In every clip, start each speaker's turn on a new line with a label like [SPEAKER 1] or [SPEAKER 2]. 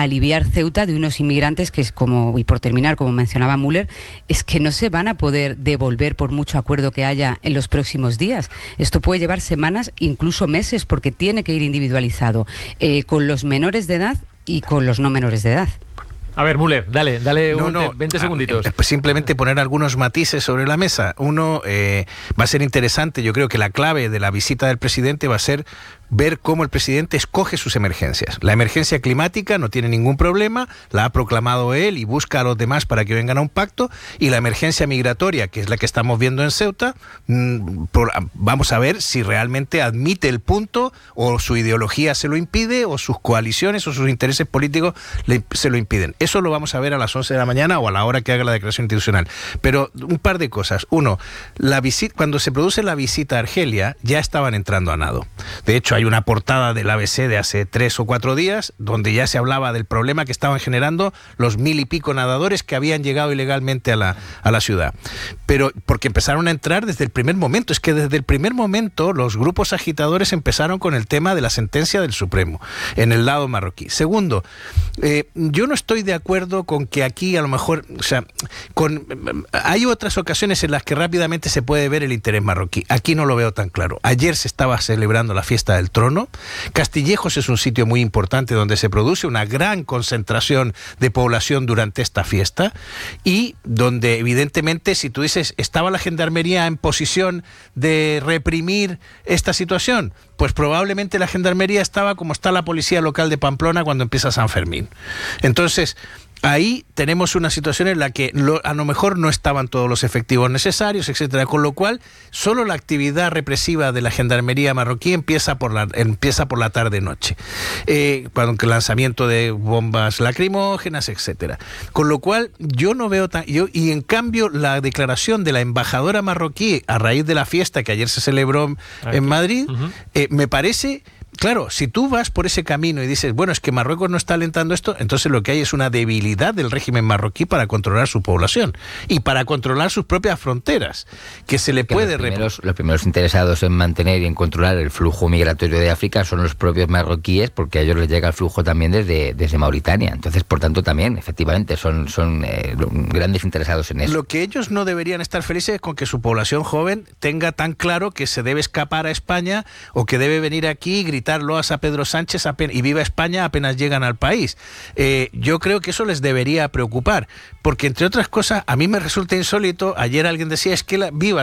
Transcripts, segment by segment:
[SPEAKER 1] aliviar Ceuta de unos inmigrantes que es como, y por terminar, como mencionaba Müller, es que no se van a poder devolver por mucho acuerdo que haya en los próximos días. Esto puede llevar semanas, incluso meses, porque tiene que ir individualizado con los menores de edad y con los no menores de edad.
[SPEAKER 2] A ver, Müller, dale 20 segunditos.
[SPEAKER 3] Pues simplemente poner algunos matices sobre la mesa. Uno, va a ser interesante, yo creo que la clave de la visita del presidente va a ser ver cómo el presidente escoge sus emergencias. La emergencia climática no tiene ningún problema, la ha proclamado él y busca a los demás para que vengan a un pacto, y la emergencia migratoria, que es la que estamos viendo en Ceuta, vamos a ver si realmente admite el punto, o su ideología se lo impide, o sus coaliciones o sus intereses políticos se lo impiden. Eso lo vamos a ver a las 11 de la mañana o a la hora que haga la declaración institucional. Pero un par de cosas. Uno, cuando se produce la visita a Argelia, ya estaban entrando a nado. De hecho, hay una portada del ABC de hace 3 o 4 días donde ya se hablaba del problema que estaban generando los 1000 y pico nadadores que habían llegado ilegalmente a la ciudad. Pero porque empezaron a entrar desde el primer momento. Es que desde el primer momento los grupos agitadores empezaron con el tema de la sentencia del Supremo en el lado marroquí. Segundo, yo no estoy de acuerdo con que aquí a lo mejor, hay otras ocasiones en las que rápidamente se puede ver el interés marroquí. Aquí no lo veo tan claro. Ayer se estaba celebrando la fiesta del Trono. Castillejos es un sitio muy importante donde se produce una gran concentración de población durante esta fiesta, y donde evidentemente, si tú dices, ¿estaba la gendarmería en posición de reprimir esta situación? Pues probablemente la gendarmería estaba como está la policía local de Pamplona cuando empieza San Fermín. Entonces, ahí tenemos una situación en la que a lo mejor no estaban todos los efectivos necesarios, etcétera, con lo cual solo la actividad represiva de la gendarmería marroquí empieza por la tarde-noche, con el lanzamiento de bombas lacrimógenas, etcétera. Con lo cual yo no veo y en cambio la declaración de la embajadora marroquí a raíz de la fiesta que ayer se celebró en Madrid, me parece. Claro, si tú vas por ese camino y dices, bueno, es que Marruecos no está alentando esto, entonces lo que hay es una debilidad del régimen marroquí para controlar su población y para controlar sus propias fronteras, que se le puede...
[SPEAKER 4] Los primeros interesados en mantener y en controlar el flujo migratorio de África son los propios marroquíes, porque a ellos les llega el flujo también desde Mauritania. Entonces, por tanto, también, efectivamente, son grandes interesados en eso.
[SPEAKER 3] Lo que ellos no deberían estar felices es con que su población joven tenga tan claro que se debe escapar a España o que debe venir aquí y gritar loas a Pedro Sánchez y viva España apenas llegan al país. Yo creo que eso les debería preocupar, porque entre otras cosas a mí me resulta insólito. Ayer alguien decía, es que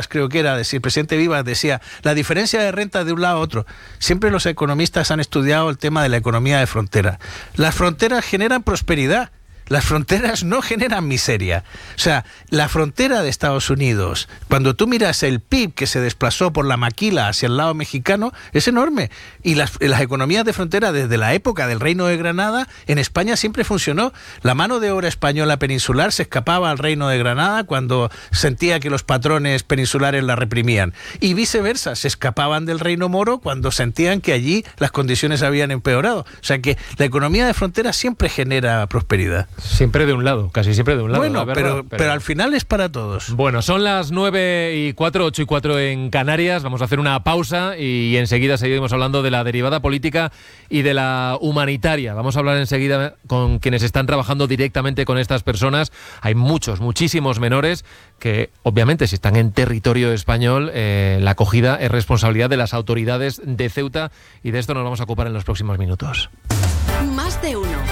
[SPEAKER 3] el presidente Vivas decía, la diferencia de renta de un lado a otro. Siempre los economistas han estudiado el tema de la economía de frontera. Las fronteras generan prosperidad. Las fronteras no generan miseria. O sea, la frontera de Estados Unidos, cuando tú miras el PIB que se desplazó por la maquila hacia el lado mexicano, es enorme. Y las economías de frontera, desde la época del Reino de Granada, en España siempre funcionó. La mano de obra española peninsular se escapaba al Reino de Granada cuando sentía que los patrones peninsulares la reprimían. Y viceversa, se escapaban del Reino Moro cuando sentían que allí las condiciones habían empeorado. O sea que la economía de frontera siempre genera prosperidad.
[SPEAKER 2] Siempre de un lado, casi siempre de un lado.
[SPEAKER 3] Bueno, pero al final es para todos.
[SPEAKER 2] Bueno, son las 9:04, 8:04 en Canarias. Vamos a hacer una pausa y enseguida seguimos hablando de la derivada política y de la humanitaria. Vamos a hablar enseguida con quienes están trabajando directamente con estas personas. Hay muchísimos menores que, obviamente, si están en territorio español, la acogida es responsabilidad de las autoridades de Ceuta, y de esto nos vamos a ocupar en los próximos minutos.
[SPEAKER 5] Más de uno.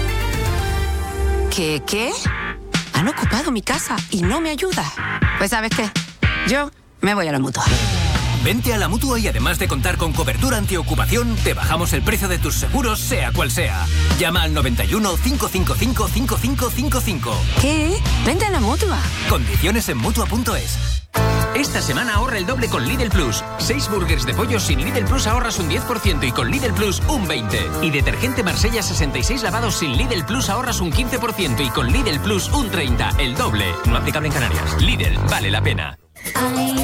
[SPEAKER 5] ¿Qué? Han ocupado mi casa y no me ayuda. Pues ¿sabes qué? Yo me voy a la Mutua.
[SPEAKER 6] Vente a la Mutua y además de contar con cobertura antiocupación, te bajamos el precio de tus seguros, sea cual sea. Llama al 91 555 5555.
[SPEAKER 5] ¿Qué? Vente a la Mutua.
[SPEAKER 6] Condiciones en Mutua.es. Esta semana ahorra el doble con Lidl Plus. 6 burgers de pollo sin Lidl Plus ahorras un 10% y con Lidl Plus un 20%. Y detergente Marsella 66 lavados sin Lidl Plus ahorras un 15% y con Lidl Plus un 30%. El doble. No aplicable en Canarias. Lidl, vale la pena.